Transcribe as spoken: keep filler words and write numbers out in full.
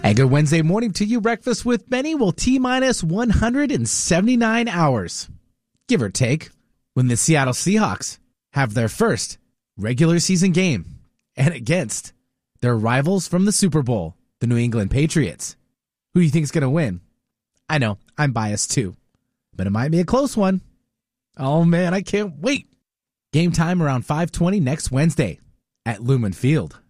And good Wednesday morning to you. Breakfast with Benny will T-minus one hundred seventy-nine hours, give or take, when the Seattle Seahawks have their first regular season game and against their rivals from the Super Bowl, the New England Patriots. Who do you think is going to win? I know, I'm biased too, but it might be a close one. Oh man, I can't wait. Game time around five twenty next Wednesday at Lumen Field.